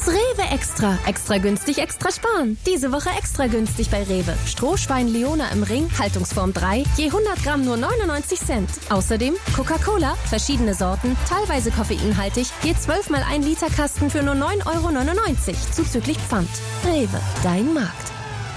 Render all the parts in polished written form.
Gibt's Rewe Extra. Extra günstig, extra sparen. Diese Woche extra günstig bei Rewe. Strohschwein Leona im Ring, Haltungsform 3, je 100 Gramm nur 99 Cent. Außerdem Coca-Cola, verschiedene Sorten, teilweise koffeinhaltig, je 12 mal 1 Liter Kasten für nur 9,99 €, zuzüglich Pfand. Rewe, dein Markt.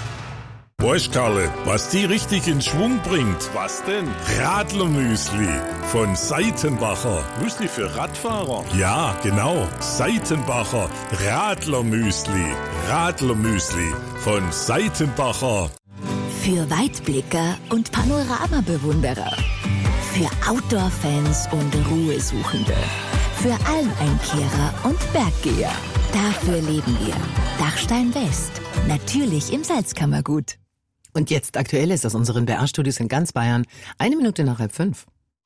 Weißt Karle, was die richtig in Schwung bringt? Was denn? Radlermüsli von Seitenbacher. Müsli für Radfahrer? Ja, genau. Seitenbacher Radlermüsli. Radlermüsli von Seitenbacher. Für Weitblicker und Panoramabewunderer. Für Outdoor-Fans und Ruhesuchende. Für Almeinkehrer und Berggeher. Dafür leben wir. Dachstein West. Natürlich im Salzkammergut. Und jetzt Aktuelles aus unseren BR-Studios in ganz Bayern. 1 Minute nach 4:30.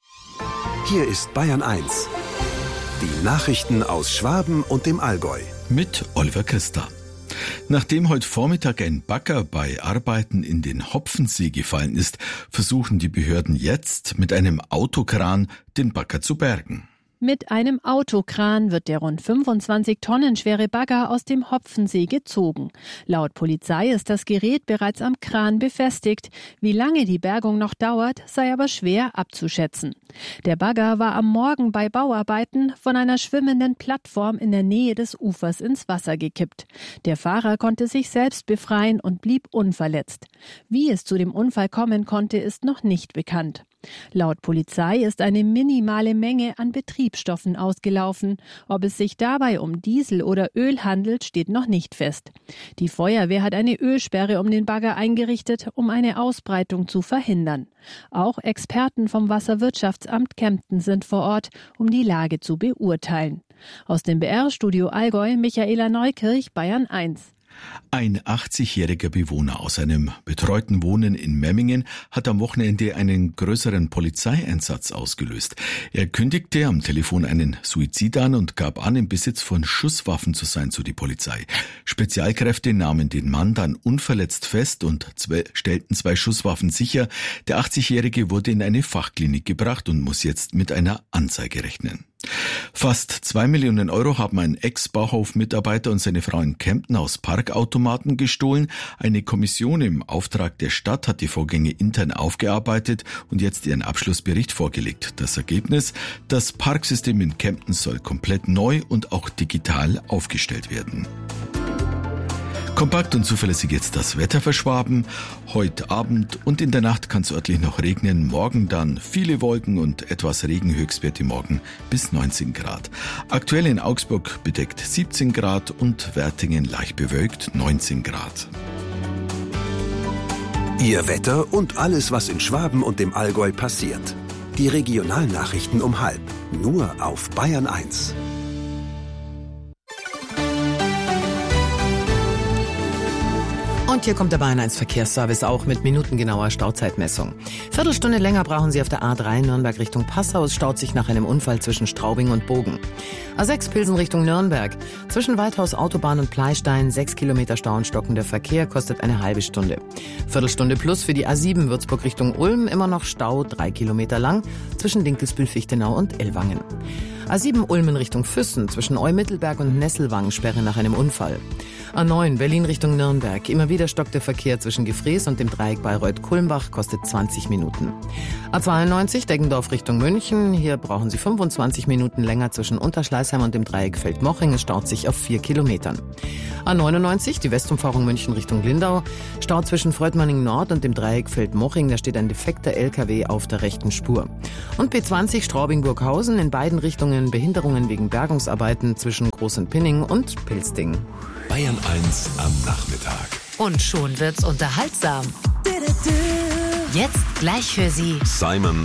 Hier ist Bayern 1. Die Nachrichten aus Schwaben und dem Allgäu. Mit Oliver Christa. Nachdem heute Vormittag ein Bagger bei Arbeiten in den Hopfensee gefallen ist, versuchen die Behörden jetzt mit einem Autokran den Bagger zu bergen. Mit einem Autokran wird der rund 25 Tonnen schwere Bagger aus dem Hopfensee gezogen. Laut Polizei ist das Gerät bereits am Kran befestigt. Wie lange die Bergung noch dauert, sei aber schwer abzuschätzen. Der Bagger war am Morgen bei Bauarbeiten von einer schwimmenden Plattform in der Nähe des Ufers ins Wasser gekippt. Der Fahrer konnte sich selbst befreien und blieb unverletzt. Wie es zu dem Unfall kommen konnte, ist noch nicht bekannt. Laut Polizei ist eine minimale Menge an Betriebsstoffen ausgelaufen. Ob es sich dabei um Diesel oder Öl handelt, steht noch nicht fest. Die Feuerwehr hat eine Ölsperre um den Bagger eingerichtet, um eine Ausbreitung zu verhindern. Auch Experten vom Wasserwirtschaftsamt Kempten sind vor Ort, um die Lage zu beurteilen. Aus dem BR-Studio Allgäu, Michaela Neukirch, Bayern 1. Ein 80-jähriger Bewohner aus einem betreuten Wohnen in Memmingen hat am Wochenende einen größeren Polizeieinsatz ausgelöst. Er kündigte am Telefon einen Suizid an und gab an, im Besitz von Schusswaffen zu sein, so die Polizei. Spezialkräfte nahmen den Mann dann unverletzt fest und stellten 2 Schusswaffen sicher. Der 80-jährige wurde in eine Fachklinik gebracht und muss jetzt mit einer Anzeige rechnen. Fast 2 Millionen € haben ein Ex-Bauhof-Mitarbeiter und seine Frau in Kempten aus Parkautomaten gestohlen. Eine Kommission im Auftrag der Stadt hat die Vorgänge intern aufgearbeitet und jetzt ihren Abschlussbericht vorgelegt. Das Ergebnis: Das Parksystem in Kempten soll komplett neu und auch digital aufgestellt werden. Kompakt und zuverlässig jetzt das Wetter für Schwaben. Heute Abend und in der Nacht kann es örtlich noch regnen. Morgen dann viele Wolken und etwas Regen. Höchstwerte morgen bis 19 Grad. Aktuell in Augsburg bedeckt 17 Grad und Wertingen leicht bewölkt 19 Grad. Ihr Wetter und alles, was in Schwaben und dem Allgäu passiert. Die Regionalnachrichten um 12:30. Nur auf Bayern 1. Und hier kommt der Bayern 1 Verkehrsservice auch mit minutengenauer Stauzeitmessung. Viertelstunde länger brauchen Sie auf der A3 Nürnberg Richtung Passau. Es staut sich nach einem Unfall zwischen Straubing und Bogen. A6 Pilsen Richtung Nürnberg. Zwischen Weithaus Autobahn und Pleistein 6 Kilometer Stau und stockender Verkehr, kostet eine halbe Stunde. Viertelstunde plus für die A7 Würzburg Richtung Ulm. Immer noch Stau 3 Kilometer lang zwischen Dinkelsbühl, Fichtenau und Ellwangen. A7 Ulmen Richtung Füssen. Zwischen Eu-Mittelberg und Nesselwang Sperre nach einem Unfall. A9 Berlin Richtung Nürnberg. Immer wieder stockt der Verkehr zwischen Gefrees und dem Dreieck Bayreuth-Kulmbach, kostet 20 Minuten. A92 Deggendorf Richtung München. Hier brauchen Sie 25 Minuten länger zwischen Unterschleißheim und dem Dreieck Feldmoching. Es staut sich auf 4 Kilometern. A99 die Westumfahrung München Richtung Lindau. Stau zwischen Freudmanning Nord und dem Dreieck Feldmoching. Da steht ein defekter LKW auf der rechten Spur. Und B20 Straubing-Burghausen. In beiden Richtungen Behinderungen wegen Bergungsarbeiten zwischen Großenpinning und Pilsting. Bayern 1 am Nachmittag. Und schon wird's unterhaltsam. Jetzt gleich für Sie Simon